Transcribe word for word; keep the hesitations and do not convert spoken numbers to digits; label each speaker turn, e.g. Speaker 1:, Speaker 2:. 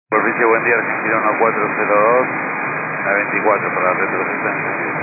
Speaker 1: Provincia, buen día, Argentina uno cuatro cero dos, la veinticuatro para la retrocesión.